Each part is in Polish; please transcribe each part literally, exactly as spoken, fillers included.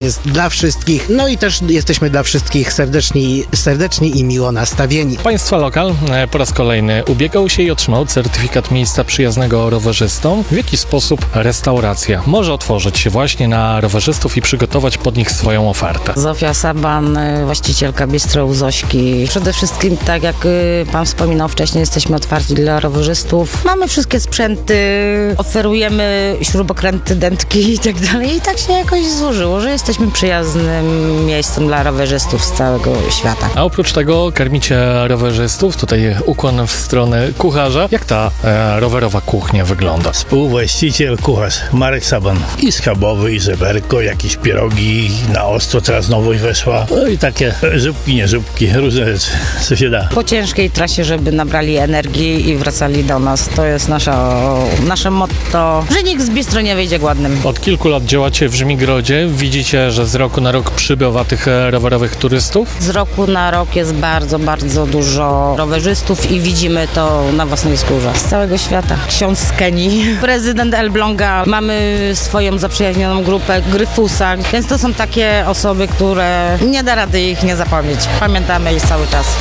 jest dla wszystkich, no i też jesteśmy dla wszystkich serdeczni, serdeczni i miło nastawieni. Państwa lokal e, po raz kolejny ubiegał się i otrzymał certyfikat miejsca przyjaznego rowerzystom. W jaki sposób restauracja może otworzyć się właśnie na rowerzystów i przygotować pod nich swoją ofertę? Zofia Saban, y, właścicielka bistro u Zośki. Przede wszystkim, tak jak y, pan wspominał wcześniej, jesteśmy otwarci dla rowerzystów. Mamy wszystkie sprzęty, oferujemy śrubokręty, dętki i tak dalej. I tak się jakoś złożyło, że jesteśmy przyjaznym miejscem dla rowerzystów z całego świata. A oprócz tego karmicie rowerzystów, tutaj ukłon w stronę kucharza. Jak ta e, rowerowa kuchnia wygląda? Współwłaściciel, kucharz Marek Saban. I schabowy, i żeberko, jakieś pierogi, na ostro teraz nowość weszła. No i takie żubki, nie żubki, różne rzeczy, co się da. Po ciężkiej trasie, żeby nabrali energii i wracali do nas. To jest nasza, nasze motto, że nikt z bistro nie wyjdzie głodnym. Od kilku lat działacie w Żmigrodzie. Widzicie, że z roku na rok przybywa tych e, rowerowych turystów? Z roku na rok jest bardzo, bardzo dużo rowerzystów i widzimy to na własnej skórze. Z całego świata. Ksiądz z Kenii, prezydent Elbląga. Mamy swoją zaprzyjaźnioną grupę Gryfusa, więc to są takie osoby, które nie da rady ich nie zapomnieć. Pamiętamy ich cały czas.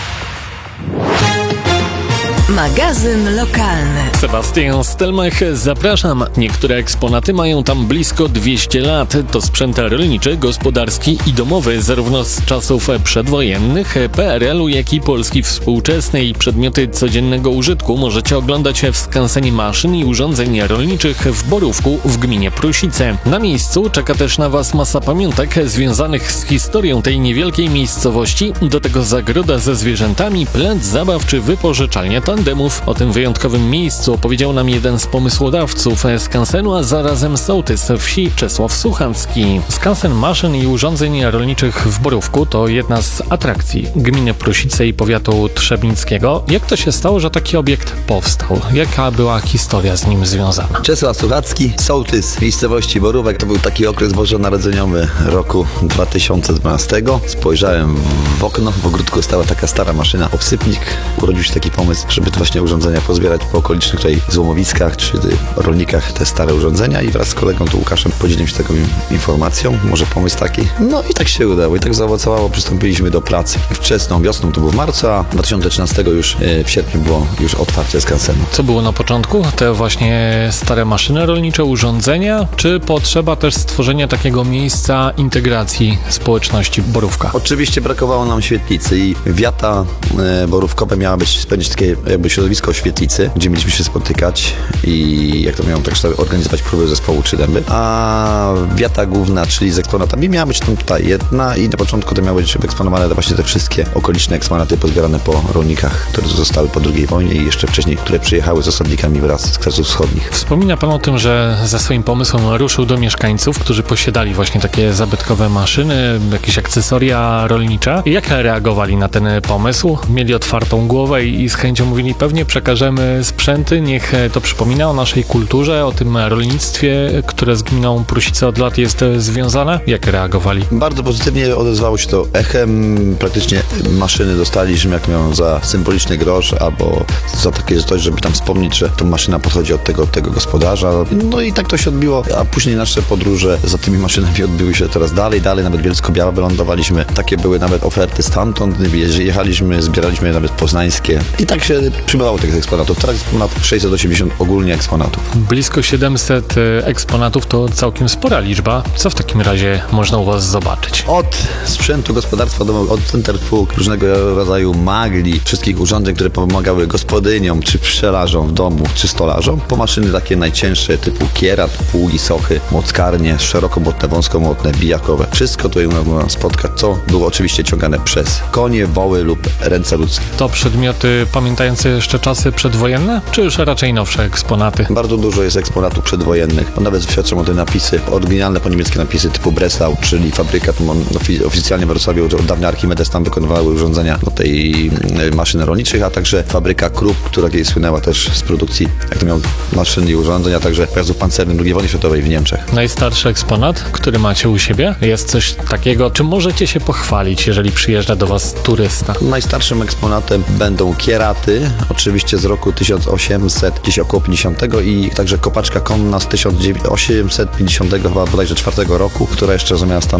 Magazyn lokalny. Sebastian Stelmach, zapraszam. Niektóre eksponaty mają tam blisko dwieście lat. To sprzęt rolniczy, gospodarski i domowy, zarówno z czasów przedwojennych, P R L u, jak i Polski współczesnej. Przedmioty codziennego użytku możecie oglądać w skansenie maszyn i urządzeń rolniczych w Borówku w gminie Prusice. Na miejscu czeka też na Was masa pamiątek związanych z historią tej niewielkiej miejscowości. Do tego zagroda ze zwierzętami, plac zabaw czy wypożyczalnia tandemów. O tym wyjątkowym miejscu opowiedział nam jeden z pomysłodawców skansenu, a zarazem sołtys wsi Czesław Suchacki. Skansen maszyn i urządzeń rolniczych w Borówku to jedna z atrakcji gminy Prusice i powiatu trzebnickiego. Jak to się stało, że taki obiekt powstał? Jaka była historia z nim związana? Czesław Suchacki, sołtys miejscowości Borówek. To był taki okres bożonarodzeniowy roku dwa tysiące dwunastego. Spojrzałem w okno, w ogródku stała taka stara maszyna, obsypnik. Urodził się taki pomysł, żeby te właśnie urządzenia pozbierać po okolicznych tutaj złomowiskach czy rolnikach te stare urządzenia i wraz z kolegą tu Łukaszem podzieliłem się taką informacją, może pomysł taki. No i tak się udało i tak zaowocowało, przystąpiliśmy do pracy. Wczesną wiosną, to było w marcu, a dwa tysiące trzynastego już w sierpniu było już otwarcie skansenu. Co było na początku? Te właśnie stare maszyny rolnicze, urządzenia, czy potrzeba też stworzenia takiego miejsca integracji społeczności Borówka? Oczywiście brakowało nam świetlicy i wiata e, borówkowe miała być, spędzić takie jakby środowisko świetlicy, gdzie mieliśmy się spotykać i jak to miałem tak organizować próby zespołu trzy dęby, a wiata główna, czyli z eksponatami, miała być tam tutaj jedna i na początku to miały być wyeksponowane właśnie te wszystkie okoliczne eksponaty pozbierane po rolnikach, które zostały po drugiej wojnie i jeszcze wcześniej, które przyjechały z osadnikami wraz z Kresów Wschodnich. Wspomina Pan o tym, że ze swoim pomysłem ruszył do mieszkańców, którzy posiadali właśnie takie zabytkowe maszyny, jakieś akcesoria rolnicze. Jak reagowali na ten pomysł? Mieli otwartą głowę i z chęcią mówili, pewnie przekażemy sprzęty, niech to przypomina o naszej kulturze, o tym rolnictwie, które z gminą Prusice od lat jest związane. Jak reagowali? Bardzo pozytywnie odezwało się to echem. Praktycznie maszyny dostaliśmy, jak miałem za symboliczny grosz, albo za takie coś, żeby tam wspomnieć, że ta maszyna pochodzi od tego, od tego gospodarza. No i tak to się odbiło, a później nasze podróże za tymi maszynami odbyły się teraz dalej, dalej, nawet Bielsko-Biała wylądowaliśmy. Takie były nawet oferty stamtąd, jechaliśmy, zbieraliśmy nawet poznańskie i tak się przybywało tych eksponatów. Teraz ponad sześćset osiemdziesiąt ogólnie eksponatów. Blisko siedemset eksponatów to całkiem spora liczba. Co w takim razie można u Was zobaczyć? Od sprzętu gospodarstwa domowego, od centrfug, różnego rodzaju magli, wszystkich urządzeń, które pomagały gospodyniom, czy pszczelarzom w domu, czy stolarzom, po maszyny takie najcięższe typu kierat, pługi, sochy, mockarnie, szerokomłotne, wąskomłotne, bijakowe. Wszystko tutaj można spotkać, co było oczywiście ciągane przez konie, woły lub ręce ludzkie. To przedmioty pamiętające jeszcze czasy przedwojenne, czy już raczej nowsze eksponaty? Bardzo dużo jest eksponatów przedwojennych. Nawet świadczą o te napisy, oryginalne po niemieckie napisy typu Breslau, czyli fabryka, oficjalnie w Wrocławiu od dawna Archimedes tam wykonywały urządzenia do tej maszyny rolniczych, a także fabryka Krupp, która kiedyś słynęła też z produkcji, jak to miał maszyn i urządzeń, a także pojazdów pancernych drugiej wojny światowej w Niemczech. Najstarszy eksponat, który macie u siebie? Jest coś takiego, czym możecie się pochwalić, jeżeli przyjeżdża do Was turysta? Najstarszym eksponatem będą kieraty, oczywiście z roku tysiąc osiemset, gdzieś około pięćdziesiątego i także kopaczka konna z tysiąc osiemset pięćdziesiątego chyba bodajże czwartego roku, która jeszcze zamiast tam